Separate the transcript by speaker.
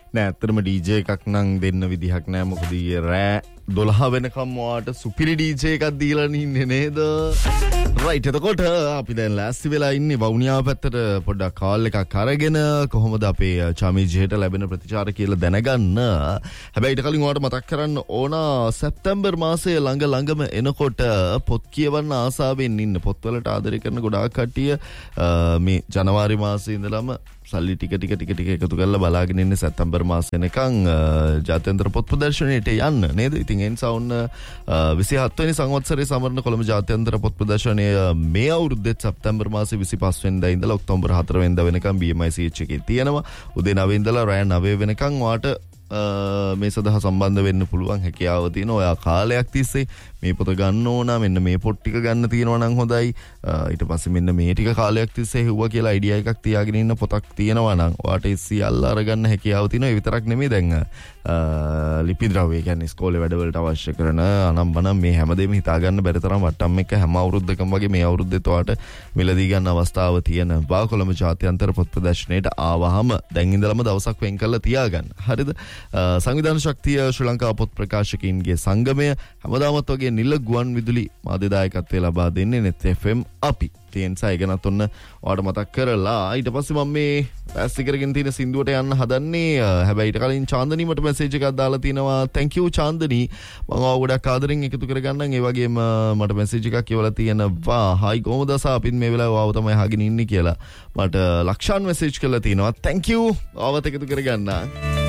Speaker 1: නෑ ඇත්තටම DJ එකක් නම් දෙන්න විදිහක් නෑ මොකද ඊයේ රෑ 12 වෙනකම් ඔයාට සුපිරි DJ එකක් දීලා ඉන්නේ නේද? රයිට් එතකොට අපි දැන් ලෑස්ති වෙලා ඉන්නේ වවුනියාව පැත්තට පොඩ්ඩක් කාල් එකක් අරගෙන කොහොමද අපේ චමිජයට ලැබෙන ප්‍රතිචාර කියලා දැනගන්න. හැබැයි ඊට කලින් ඔයාලට මතක් කරන්න ඕන සැප්තැම්බර් මාසයේ ළඟම එනකොට පොත් කියවන්න ආසාවෙන් ඉන්න පොත්වලට ආදරය කරන ගොඩාක් කට්ටිය මේ ජනවාරි මාසයේ ඉඳලම සල්ලි ටික එකතු කරලා බලාගෙන ඉන්නේ සැප්තැම්බර් මාසෙ වෙනකන් ජාත්‍යන්තර පොත් ප්‍රදර්ශනයට යන්න නේද? ඉතින් ඒ නිසා ඔන්න 27 වෙනි සංවත්සරයේ සමරන කොළඹ ජාත්‍යන්තර පොත් ප්‍රදර්ශනය මේ අවුරුද්දේ සැප්තැම්බර් මාසේ 25 වෙනිදා ඉඳලා ඔක්තෝබර් 4 වෙනිදා වෙනකන් BMICH එකේ තියෙනවා. උදේ 9 ඉඳලා රාත්‍රී 9 වෙනකන් ඔයාට මේ සඳහා සම්බන්ධ වෙන්න පුළුවන් හැකියාව තියෙනවා. ඔයා කාලයක් තිස්සේ මේ පොත ගන්න ඕන, මෙන්න මේ පොත් ටික ගන්න තියෙනවා නම් හොඳයි. ඊට පස්සේ මෙන්න මේ ටික කාලයක් තිස්සේ හෙව්වා කියලා අයිඩියා එකක් තියාගෙන ඉන්න පොතක් තියෙනවා නම් ඔයාට ඒ සියල්ල අරගන්න හැකියාව තියෙනවා. ඒ විතරක් නෙමෙයි දැන් ලිපි ද්‍රව්‍ය කියන්නේ ඉස්කෝලේ වැඩවලට අවශ්‍ය කරන අනම්මනම් මේ හැමදේම හිතා ගන්න බැරි තරම් වට්ටම් එක හැම අවුරුද්දකම වගේ මේ අවුරුද්දේත් ඔයාට මිලදී ගන්න අවස්ථාව තියෙනවා. කොළඹ ජාත්‍යන්තර පොත් ප්‍රදර්ශනයට ආවහම දැන් ඉඳලම දවසක් වෙන් කරලා තියාගන්න. හරිද? සංවිධාන ශක්තිය ශ්‍රී ලංකා පොත් ප්‍රකාශකයින්ගේ සංගමය හැමදාමත් වගේ නිල ගුවන් විදුලි මාධ්‍ය දායකත්වය ලබා දෙන්නේ net FM අපි. තේන්සා ඒකනත් ඔන්න ඔයාලට මතක් කරලා ඊට පස්සේ මම මේ පැස්ටි කරගෙන තියෙන සින්දුවට යන්න හදන්නේ. හැබැයි ඊට කලින් චාන්දනී මට මැසේජ් එකක් දාලා තිනවා. thank you Chandani. මම ඔයාව ගොඩක් ආදරෙන් එකතු කරගන්නම්. ඒ වගේම මට මැසේජ් එකක් කියවලා තියෙනවා. හයි කොහොමද අසා අපිත් මේ වෙලාවේ ඔයාව තමයි අහගෙන ඉන්නේ කියලා. මට ලක්ෂාන් මැසේජ් කරලා තිනවා. thank you. ඔයාවත් එකතු කරගන්න.